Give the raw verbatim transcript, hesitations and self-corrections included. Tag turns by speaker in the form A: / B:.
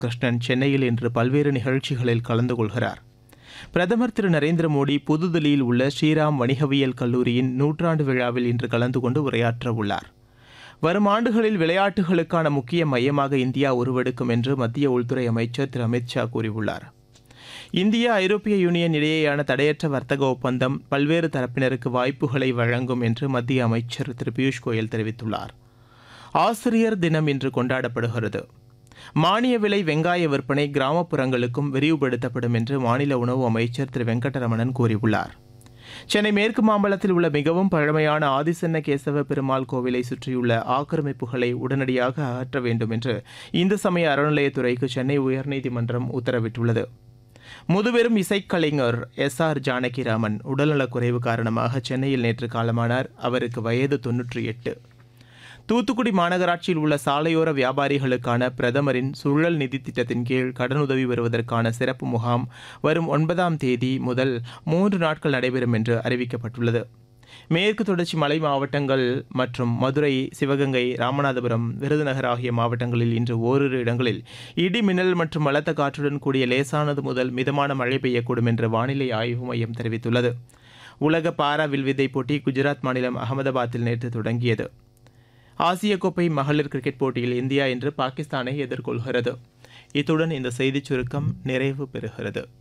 A: கிருஷ்ணன் சென்னையில் இன்று பல்வேறு நிகழ்ச்சிகளில் கலந்து கொள்கிறார். பிரதமர் திரு நரேந்திர மோடி புதுதில்லியில் உள்ள ஸ்ரீராம் வணிகவியல் கல்லூரியின் நூற்றாண்டு விழாவில் இன்று கலந்து கொண்டு உரையாற்ற உள்ளார். வரும் ஆண்டுகளில் விளையாட்டுகளுக்கான முக்கிய மையமாக இந்தியா உருவெடுக்கும் என்று மத்திய உள்துறை அமைச்சர் திரு அமித் ஷா கூறியுள்ளார். இந்தியா ஐரோப்பிய யூனியன் இடையேயான தடையற்ற வர்த்தக ஒப்பந்தம் பல்வேறு தரப்பினருக்கு வாய்ப்புகளை வழங்கும் என்று மத்திய அமைச்சர் திரு பியூஷ் கோயல் தெரிவித்துள்ளார். ஆசிரியர் தினம் இன்று கொண்டாடப்படுகிறது. மானிய விலை வெங்காய விற்பனை கிராமப்புறங்களுக்கும் விரிவுபடுத்தப்படும் என்று மாநில உணவு அமைச்சர் திரு வெங்கடரமணன் கூறியுள்ளார். சென்னை மேற்கு மாம்பலத்தில் உள்ள மிகவும் பழமையான ஆதிசன்ன கேசவ பெருமாள் கோவிலை சுற்றியுள்ள ஆக்கிரமிப்புகளை உடனடியாக அகற்ற வேண்டும் என்று இந்து சமய அறநிலையத்துறைக்கு சென்னை உயர்நீதிமன்றம் உத்தரவிட்டுள்ளது. முதுபெரும் இசைக்கலைஞர் எஸ் ஆர் ஜானகிராமன் உடல்நலக்குறைவு காரணமாக சென்னையில் நேற்று காலமானார். அவருக்கு வயது தொன்னூற்றி எட்டு. தூத்துக்குடி மாநகராட்சியில் உள்ள சாலையோர வியாபாரிகளுக்கான பிரதமரின் சுழல் நிதி திட்டத்தின் கீழ் கடனுதவி பெறுவதற்கான சிறப்பு முகாம் வரும் ஒன்பதாம் தேதி முதல் மூன்று நாட்கள் நடைபெறும் என்று அறிவிக்கப்பட்டுள்ளது. மேற்கு தொடர்ச்சி மலை மாவட்டங்கள் மற்றும் மதுரை, சிவகங்கை, ராமநாதபுரம், விருதுநகர் ஆகிய மாவட்டங்களில் இன்று ஓரிரு இடங்களில் இடி மின்னல் மற்றும் பலத்த காற்றுடன் கூடிய லேசானது முதல் மிதமான மழை பெய்யக்கூடும் என்று வானிலை ஆய்வு மையம் தெரிவித்துள்ளது. உலக பாரா வில்வித்தை போட்டி குஜராத் மாநிலம் அகமதாபாத்தில் நேற்று தொடங்கியது. ஆசிய கோப்பை மகளிர் கிரிக்கெட் போட்டியில் இந்தியா இன்று பாகிஸ்தானை எதிர்கொள்கிறது. இத்துடன் இந்த செய்திச் சுருக்கம் நிறைவு பெறுகிறது.